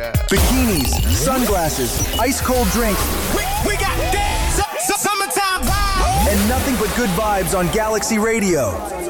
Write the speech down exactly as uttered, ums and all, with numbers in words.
yeah. Bikinis, sunglasses, ice-cold drinks. We, we got that su- su- summertime vibes. And nothing but good vibes on Galaxy Radio.